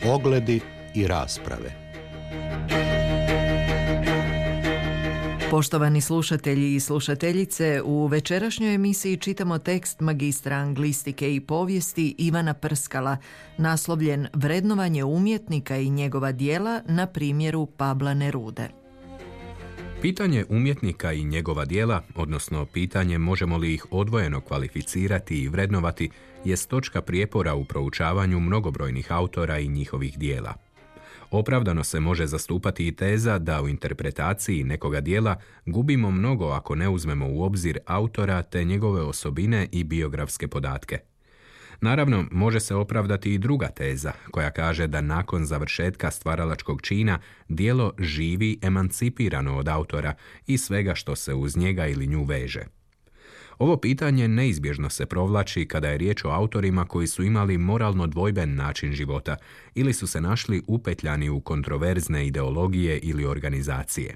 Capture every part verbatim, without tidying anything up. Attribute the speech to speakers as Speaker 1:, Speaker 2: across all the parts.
Speaker 1: Ogledi i rasprave.
Speaker 2: Poštovani slušatelji i slušateljice, u večerašnjoj emisiji čitamo tekst magistra anglistike i povijesti Ivana Prskala, naslovljen Vrednovanje umjetnika i njegova djela na primjeru Pabla Nerude.
Speaker 3: Pitanje umjetnika i njegova djela, odnosno pitanje možemo li ih odvojeno kvalificirati i vrednovati, jest točka prijepora u proučavanju mnogobrojnih autora i njihovih djela. Opravdano se može zastupati i teza da u interpretaciji nekoga djela gubimo mnogo ako ne uzmemo u obzir autora te njegove osobine i biografske podatke. Naravno, može se opravdati i druga teza, koja kaže da nakon završetka stvaralačkog čina djelo živi emancipirano od autora i svega što se uz njega ili nju veže. Ovo pitanje neizbježno se provlači kada je riječ o autorima koji su imali moralno dvojben način života ili su se našli upetljani u kontroverzne ideologije ili organizacije.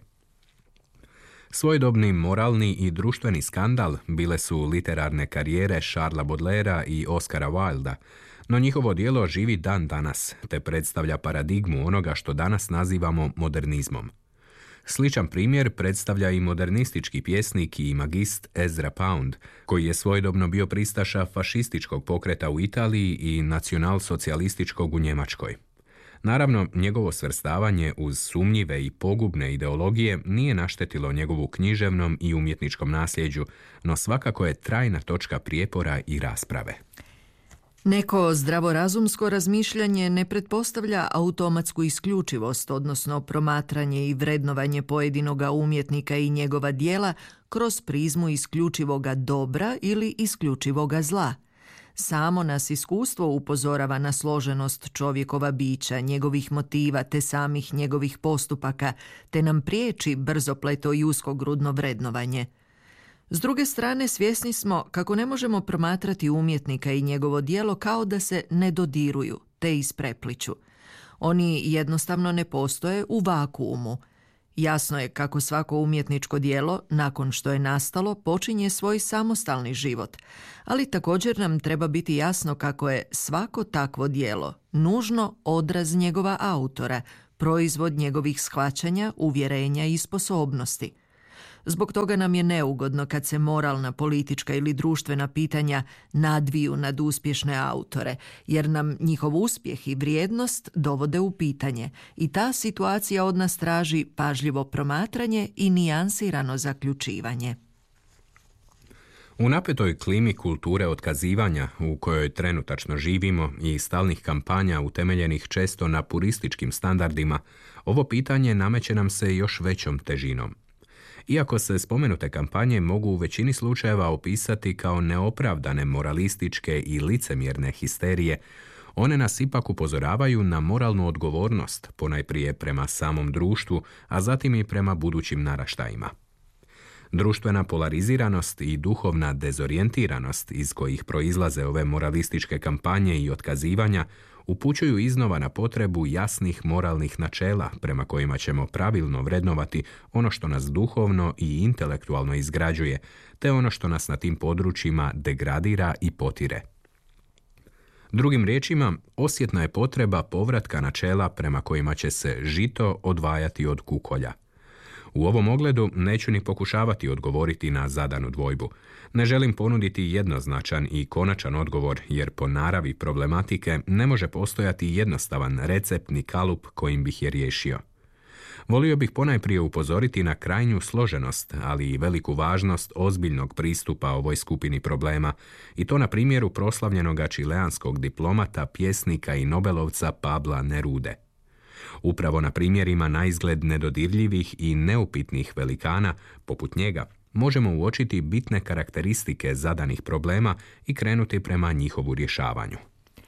Speaker 3: Svojedobni moralni i društveni skandal bile su literarne karijere Charlesa Baudelairea i Oscara Wilda, no njihovo djelo živi dan danas te predstavlja paradigmu onoga što danas nazivamo modernizmom. Sličan primjer predstavlja i modernistički pjesnik i magist Ezra Pound, koji je svojedobno bio pristaša fašističkog pokreta u Italiji i nacionalsocijalističkog u Njemačkoj. Naravno, njegovo svrstavanje uz sumnjive i pogubne ideologije nije naštetilo njegovu književnom i umjetničkom nasljeđu, no svakako je trajna točka prijepora i rasprave.
Speaker 2: Neko zdravorazumsko razmišljanje ne pretpostavlja automatsku isključivost, odnosno promatranje i vrednovanje pojedinoga umjetnika i njegova djela kroz prizmu isključivoga dobra ili isključivoga zla. Samo nas iskustvo upozorava na složenost čovjekova bića, njegovih motiva te samih njegovih postupaka, te nam priječi brzopleto i uskogrudno vrednovanje. S druge strane, svjesni smo kako ne možemo promatrati umjetnika i njegovo djelo kao da se ne dodiruju, te isprepliću. Oni jednostavno ne postoje u vakuumu. Jasno je kako svako umjetničko djelo, nakon što je nastalo, počinje svoj samostalni život, ali također nam treba biti jasno kako je svako takvo djelo nužno odraz njegova autora, proizvod njegovih shvaćanja, uvjerenja i sposobnosti. Zbog toga nam je neugodno kad se moralna, politička ili društvena pitanja nadviju nad uspješne autore, jer nam njihov uspjeh i vrijednost dovode u pitanje i ta situacija od nas traži pažljivo promatranje i nijansirano zaključivanje.
Speaker 3: U napetoj klimi kulture otkazivanja u kojoj trenutačno živimo i stalnih kampanja utemeljenih često na purističkim standardima, ovo pitanje nameće nam se još većom težinom. Iako se spomenute kampanje mogu u većini slučajeva opisati kao neopravdane moralističke i licemjerne histerije, one nas ipak upozoravaju na moralnu odgovornost, ponajprije prema samom društvu, a zatim i prema budućim naraštajima. Društvena polariziranost i duhovna dezorijentiranost iz kojih proizlaze ove moralističke kampanje i otkazivanja upućuju iznova na potrebu jasnih moralnih načela prema kojima ćemo pravilno vrednovati ono što nas duhovno i intelektualno izgrađuje, te ono što nas na tim područjima degradira i potire. Drugim riječima, osjetna je potreba povratka načela prema kojima će se žito odvajati od kukolja. U ovom ogledu neću ni pokušavati odgovoriti na zadanu dvojbu. Ne želim ponuditi jednoznačan i konačan odgovor, jer po naravi problematike ne može postojati jednostavan recept ni kalup kojim bih je riješio. Volio bih ponajprije upozoriti na krajnju složenost, ali i veliku važnost ozbiljnog pristupa ovoj skupini problema, i to na primjeru proslavljenoga čileanskog diplomata, pjesnika i nobelovca Pabla Nerude. Upravo na primjerima naizgled nedodirljivih i neupitnih velikana, poput njega, možemo uočiti bitne karakteristike zadanih problema i krenuti prema njihovu rješavanju.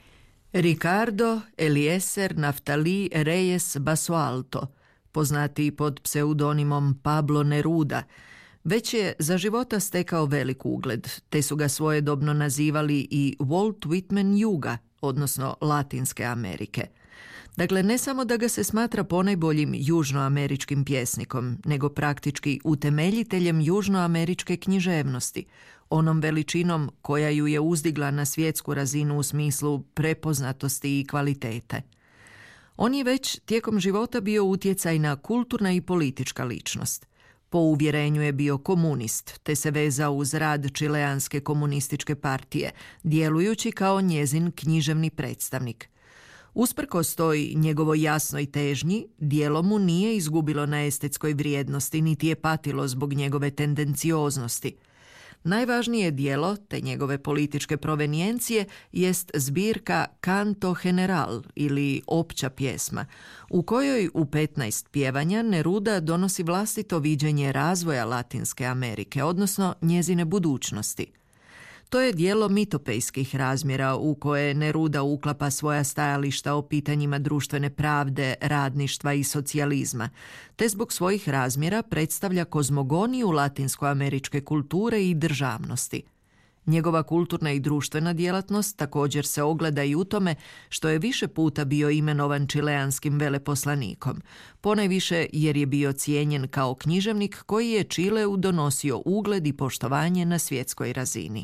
Speaker 2: Ricardo Eliezer Naftali Reyes Basualto, poznatiji pod pseudonimom Pablo Neruda, već je za života stekao velik ugled, te su ga svojedobno nazivali i Walt Whitman juga, odnosno Latinske Amerike. Dakle, ne samo da ga se smatra ponajboljim južnoameričkim pjesnikom, nego praktički utemeljiteljem južnoameričke književnosti, onom veličinom koja ju je uzdigla na svjetsku razinu u smislu prepoznatosti i kvalitete. On je već tijekom života bio utjecajna kulturna i politička ličnost. Po uvjerenju je bio komunist, te se vezao uz rad čileanske komunističke partije, djelujući kao njezin književni predstavnik. Usprkos toj njegovoj jasnoj težnji, djelo mu nije izgubilo na estetskoj vrijednosti, niti je patilo zbog njegove tendencioznosti. Najvažnije djelo, te njegove političke provenijencije, jest zbirka Canto General ili opća pjesma, u kojoj u petnaest pjevanja Neruda donosi vlastito viđenje razvoja Latinske Amerike, odnosno njezine budućnosti. To je djelo mitopejskih razmjera u koje Neruda uklapa svoja stajališta o pitanjima društvene pravde, radništva i socijalizma, te zbog svojih razmjera predstavlja kozmogoniju latinskoameričke kulture i državnosti. Njegova kulturna i društvena djelatnost također se ogleda i u tome što je više puta bio imenovan čileanskim veleposlanikom, ponajviše jer je bio cijenjen kao književnik koji je Čileu donosio ugled i poštovanje na svjetskoj razini.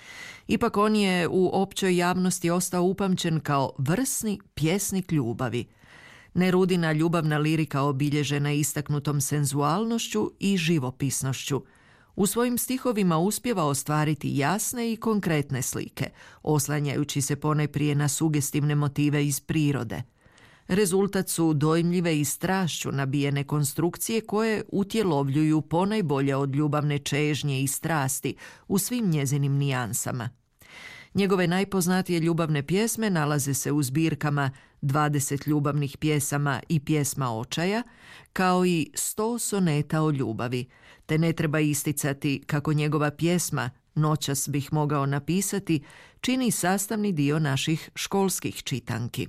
Speaker 2: Ipak on je u općoj javnosti ostao upamćen kao vrsni pjesnik ljubavi. Nerudina ljubavna lirika obilježena istaknutom senzualnošću i živopisnošću. U svojim stihovima uspijeva ostvariti jasne i konkretne slike, oslanjajući se ponajprije na sugestivne motive iz prirode. Rezultat su dojmljive i strašću nabijene konstrukcije koje utjelovljuju ponajbolje od ljubavne čežnje i strasti u svim njezinim nijansama. Njegove najpoznatije ljubavne pjesme nalaze se u zbirkama dvadeset ljubavnih pjesama i pjesma očaja, kao i sto soneta o ljubavi, te ne treba isticati kako njegova pjesma Noćas bih mogao napisati čini sastavni dio naših školskih čitanki.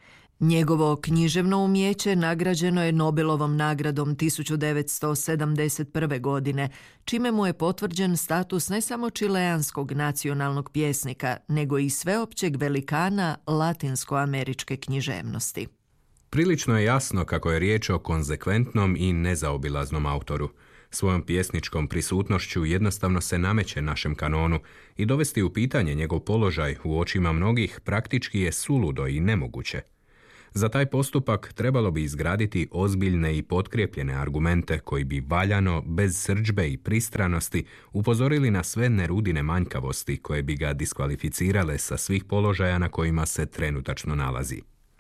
Speaker 2: Njegovo književno umijeće nagrađeno je Nobelovom nagradom tisuću devetsto sedamdeset prve. godine, čime mu je potvrđen status ne samo čileanskog nacionalnog pjesnika, nego i sveopćeg velikana latinskoameričke književnosti.
Speaker 3: Prilično je jasno kako je riječ o konzekventnom i nezaobilaznom autoru. Svojom pjesničkom prisutnošću jednostavno se nameće našem kanonu i dovesti u pitanje njegov položaj u očima mnogih praktički je suludo i nemoguće. Za taj postupak trebalo bi izgraditi ozbiljne i potkrijepljene argumente koji bi valjano, bez srdžbe i pristranosti, upozorili na sve Nerudine manjkavosti koje bi ga diskvalificirale sa svih položaja na kojima se trenutačno nalazi.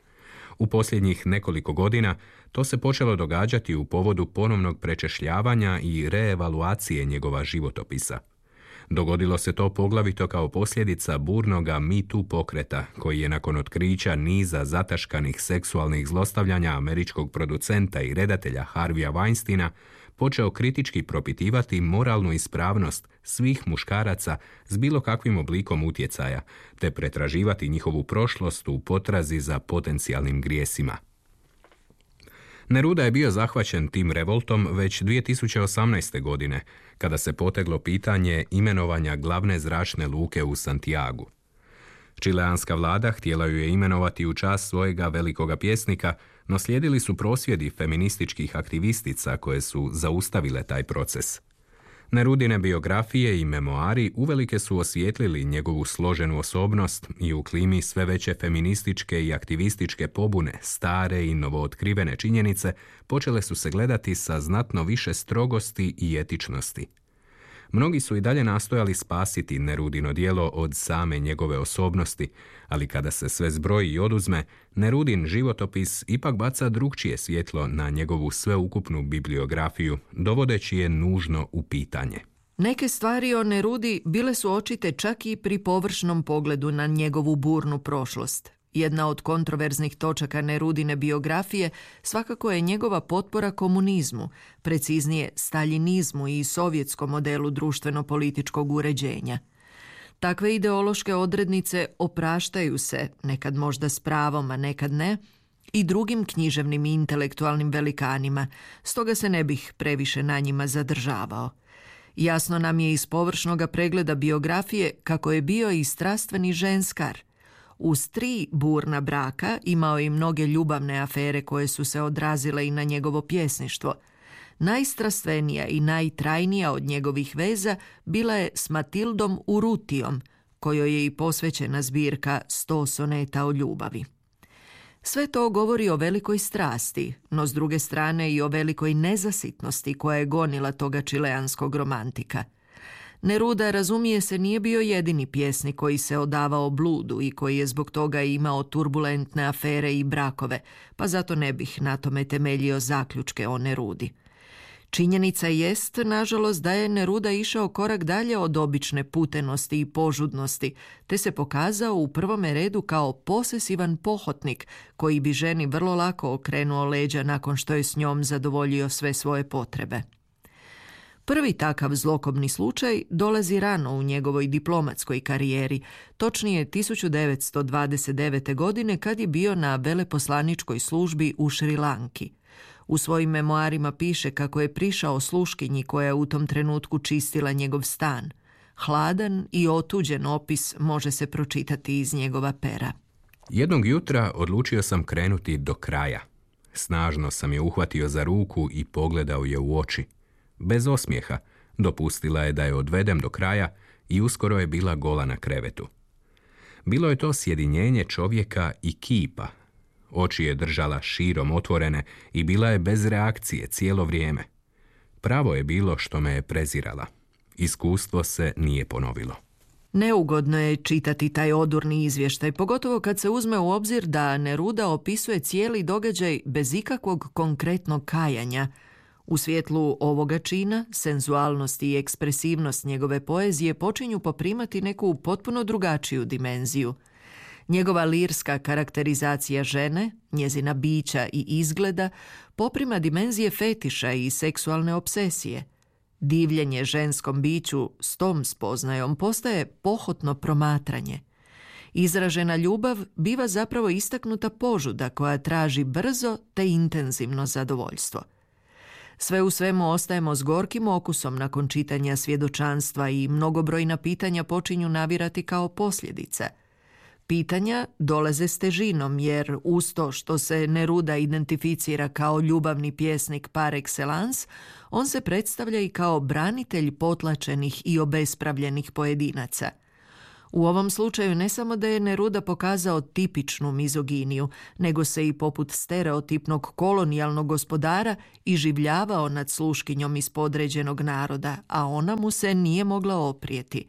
Speaker 3: U posljednjih nekoliko godina to se počelo događati u povodu ponovnog prečešljavanja i reevaluacije njegova životopisa. Dogodilo se to poglavito kao posljedica burnoga Me Too pokreta, koji je nakon otkrića niza zataškanih seksualnih zlostavljanja američkog producenta i redatelja Harveya Weinsteina počeo kritički propitivati moralnu ispravnost svih muškaraca s bilo kakvim oblikom utjecaja, te pretraživati njihovu prošlost u potrazi za potencijalnim grijesima. Neruda je bio zahvaćen tim revoltom već dvije tisuće osamnaeste. godine, kada se poteglo pitanje imenovanja glavne zračne luke u Santiagu. Čileanska vlada htjela ju je imenovati u čast svojega velikoga pjesnika, no slijedili su prosvjedi feminističkih aktivistica koje su zaustavile taj proces. Nerudine biografije i memoari uvelike su osvijetlili njegovu složenu osobnost i u klimi sve veće feminističke i aktivističke pobune, stare i novootkrivene činjenice počele su se gledati sa znatno više strogosti i etičnosti. Mnogi su i dalje nastojali spasiti Nerudino djelo od same njegove osobnosti, ali kada se sve zbroji i oduzme, Nerudin životopis ipak baca drukčije svjetlo na njegovu sveukupnu bibliografiju, dovodeći je nužno u pitanje.
Speaker 2: Neke stvari o Nerudi bile su očite čak i pri površnom pogledu na njegovu burnu prošlost. Jedna od kontroverznih točaka Nerudine biografije svakako je njegova potpora komunizmu, preciznije staljinizmu i sovjetskom modelu društveno-političkog uređenja. Takve ideološke odrednice opraštaju se, nekad možda s pravom, a nekad ne, i drugim književnim i intelektualnim velikanima, stoga se ne bih previše na njima zadržavao. Jasno nam je iz površnoga pregleda biografije kako je bio i strastveni ženskar. Uz tri burna braka imao i mnoge ljubavne afere koje su se odrazile i na njegovo pjesništvo. Najstrastvenija i najtrajnija od njegovih veza bila je s Matildom Urrutijom, kojoj je i posvećena zbirka sto soneta o ljubavi. Sve to govori o velikoj strasti, no s druge strane i o velikoj nezasitnosti koja je gonila toga čileanskog romantika. Neruda, razumije se, nije bio jedini pjesnik koji se odavao bludu i koji je zbog toga imao turbulentne afere i brakove, pa zato ne bih na tome temeljio zaključke o Nerudi. Činjenica jest, nažalost, da je Neruda išao korak dalje od obične putenosti i požudnosti, te se pokazao u prvome redu kao posesivan pohotnik koji bi ženi vrlo lako okrenuo leđa nakon što je s njom zadovoljio sve svoje potrebe. Prvi takav zlokobni slučaj dolazi rano u njegovoj diplomatskoj karijeri, točnije tisuću devetsto dvadeset devete. godine kad je bio na veleposlaničkoj službi u Šrilanki. U svojim memoarima piše kako je prišao sluškinji koja je u tom trenutku čistila njegov stan. Hladan i otuđen opis može se pročitati iz njegova pera.
Speaker 3: Jednog jutra odlučio sam krenuti do kraja. Snažno sam je uhvatio za ruku i pogledao je u oči. Bez osmijeha, dopustila je da je odvedem do kraja i uskoro je bila gola na krevetu. Bilo je to sjedinjenje čovjeka i kipa. Oči je držala širom otvorene i bila je bez reakcije cijelo vrijeme. Pravo je bilo što me je prezirala. Iskustvo se nije ponovilo.
Speaker 2: Neugodno je čitati taj odurni izvještaj, pogotovo kad se uzme u obzir da Neruda opisuje cijeli događaj bez ikakvog konkretnog kajanja. U svjetlu ovoga čina, senzualnost i ekspresivnost njegove poezije počinju poprimati neku potpuno drugačiju dimenziju. Njegova lirska karakterizacija žene, njezina bića i izgleda, poprima dimenzije fetiša i seksualne obsesije. Divljenje ženskom biću s tom spoznajom postaje pohotno promatranje. Izražena ljubav biva zapravo istaknuta požuda koja traži brzo te intenzivno zadovoljstvo. Sve u svemu ostajemo s gorkim okusom nakon čitanja svjedočanstva i mnogobrojna pitanja počinju navirati kao posljedice. Pitanja dolaze s težinom jer uz to što se Neruda identificira kao ljubavni pjesnik par excellence, on se predstavlja i kao branitelj potlačenih i obespravljenih pojedinaca. U ovom slučaju ne samo da je Neruda pokazao tipičnu mizoginiju, nego se i poput stereotipnog kolonijalnog gospodara iživljavao nad sluškinjom iz podređenog naroda, a ona mu se nije mogla oprijeti.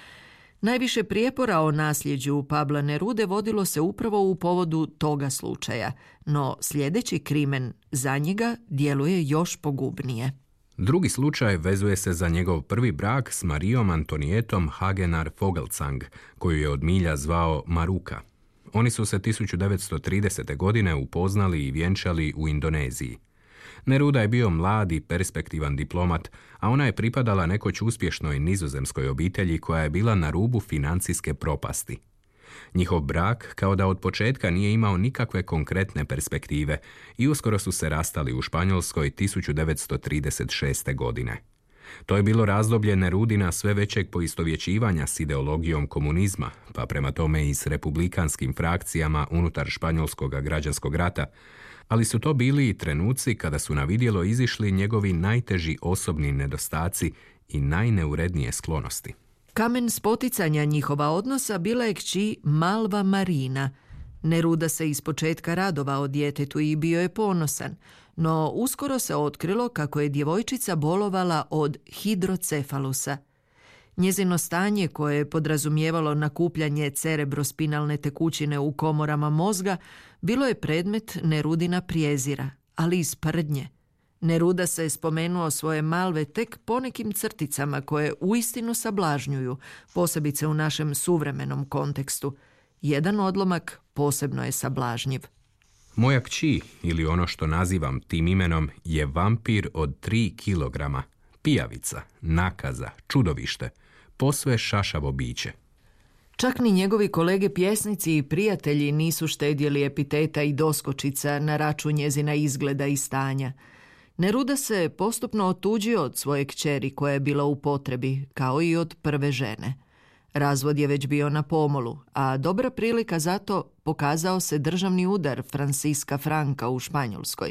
Speaker 2: Najviše prijepora o nasljeđu Pabla Nerude vodilo se upravo u povodu toga slučaja, no sljedeći krimen za njega djeluje još pogubnije.
Speaker 3: Drugi slučaj vezuje se za njegov prvi brak s Marijom Antonijetom Hagenar Fogelsang, koju je od milja zvao Maruka. Oni su se tisuću devetsto tridesete. godine upoznali i vjenčali u Indoneziji. Neruda je bio mlad i perspektivan diplomat, a ona je pripadala nekoć uspješnoj nizozemskoj obitelji koja je bila na rubu financijske propasti. Njihov brak kao da od početka nije imao nikakve konkretne perspektive i uskoro su se rastali u Španjolskoj tisuću devetsto trideset šeste. godine. To je bilo razdoblje Nerudina sve većeg poistovjećivanja s ideologijom komunizma, pa prema tome i s republikanskim frakcijama unutar Španjolskog građanskog rata, ali su to bili i trenuci kada su na vidjelo izišli njegovi najteži osobni nedostaci i najneurednije sklonosti.
Speaker 2: Kamen spoticanja njihova odnosa bila je kći Malva Marina. Neruda se ispočetka radovao djetetu i bio je ponosan, no uskoro se otkrilo kako je djevojčica bolovala od hidrocefalusa. Njezino stanje, koje je podrazumijevalo nakupljanje cerebrospinalne tekućine u komorama mozga, bilo je predmet Nerudina prijezira, ali i sprdnje. Neruda se je spomenuo svoje Malve tek ponekim crticama koje uistinu sablažnjuju, posebice u našem suvremenom kontekstu. Jedan odlomak posebno je sablažnjiv.
Speaker 3: Moja kći, ili ono što nazivam tim imenom, je vampir od tri kilograma, pijavica, nakaza, čudovište, posve šašavo biće.
Speaker 2: Čak ni njegovi kolege pjesnici i prijatelji nisu štedjeli epiteta i doskočica na račun njezina izgleda i stanja. Neruda se postupno otuđio od svoje kćeri koja je bila u potrebi, kao i od prve žene. Razvod je već bio na pomolu, a dobra prilika zato pokazao se državni udar Franciska Franka u Španjolskoj.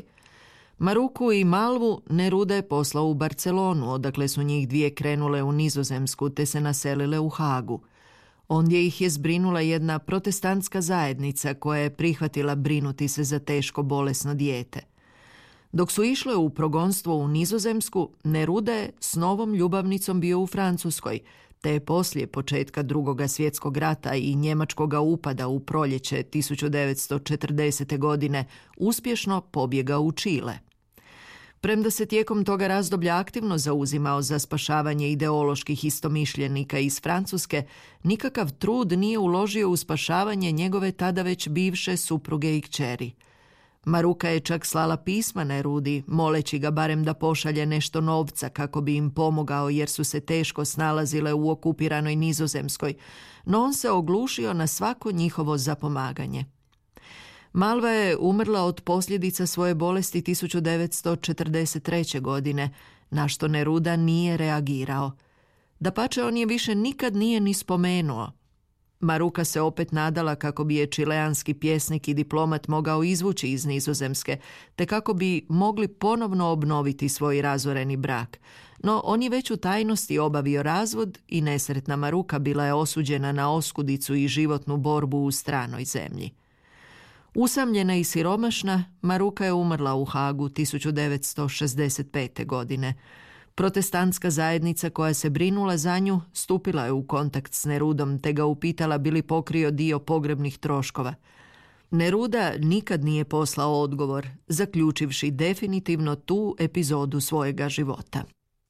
Speaker 2: Maruku i Malvu Neruda je poslao u Barcelonu, odakle su njih dvije krenule u Nizozemsku te se naselile u Hagu. Ondje ih je zbrinula jedna protestantska zajednica koja je prihvatila brinuti se za teško bolesno dijete. Dok su išle u progonstvo u Nizozemsku, Neruda je s novom ljubavnicom bio u Francuskoj, te je poslije početka Drugoga svjetskog rata i njemačkoga upada u proljeće tisuću devetsto četrdesete. godine uspješno pobjegao u Čile. Premda se tijekom toga razdoblja aktivno zauzimao za spašavanje ideoloških istomišljenika iz Francuske, nikakav trud nije uložio u spašavanje njegove tada već bivše supruge i kćeri. Maruka je čak slala pisma Nerudi, moleći ga barem da pošalje nešto novca kako bi im pomogao jer su se teško snalazile u okupiranoj Nizozemskoj, no on se oglušio na svako njihovo zapomaganje. Malva je umrla od posljedica svoje bolesti tisuću devetsto četrdeset treće. godine, na što Neruda nije reagirao. Dapače, on je više nikad nije ni spomenuo. Maruka se opet nadala kako bi je čileanski pjesnik i diplomat mogao izvući iz Nizozemske, te kako bi mogli ponovno obnoviti svoj razoreni brak. No on je već u tajnosti obavio razvod i nesretna Maruka bila je osuđena na oskudicu i životnu borbu u stranoj zemlji. Usamljena i siromašna, Maruka je umrla u Hagu tisuću devetsto šezdeset pete. godine. Protestantska zajednica koja se brinula za nju stupila je u kontakt s Nerudom te ga upitala bi li pokrio dio pogrebnih troškova. Neruda nikad nije poslao odgovor, zaključivši definitivno tu epizodu svojega života.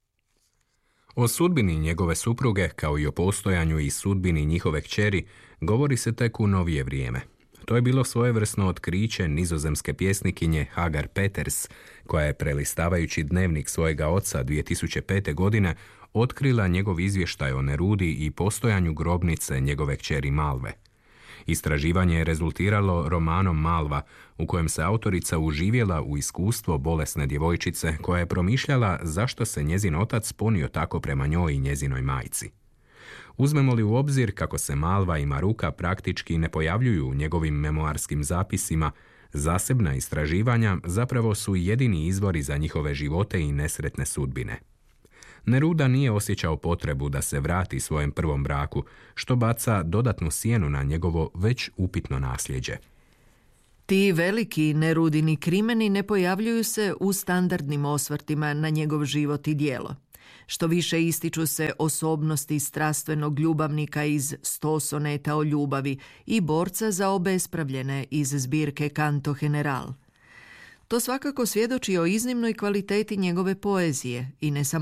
Speaker 3: O sudbini njegove supruge, kao i o postojanju i sudbini njihove kćeri, govori se tek u novije vrijeme. To je bilo svojevrsno otkriće nizozemske pjesnikinje Hagar Peters, koja je prelistavajući dnevnik svojega oca dvije tisuće pete. godine otkrila njegov izvještaj o Nerudi i postojanju grobnice njegove kćeri Malve. Istraživanje je rezultiralo romanom Malva, u kojem se autorica uživjela u iskustvo bolesne djevojčice koja je promišljala zašto se njezin otac ponio tako prema njoj i njezinoj majci. Uzmemo li u obzir kako se Malva i Maruka praktički ne pojavljuju u njegovim memoarskim zapisima, zasebna istraživanja zapravo su jedini izvori za njihove živote i nesretne sudbine. Neruda nije osjećao potrebu da se vrati svojem prvom braku, što baca dodatnu sjenu na njegovo već upitno nasljeđe.
Speaker 2: Ti veliki Nerudini krimeni ne pojavljuju se u standardnim osvrtima na njegov život i djelo. Što više ističu se osobnosti strastvenog ljubavnika iz Sto soneta o ljubavi i borca za obespravljene iz zbirke Canto General. To svakako svjedoči o iznimnoj kvaliteti njegove poezije i ne samo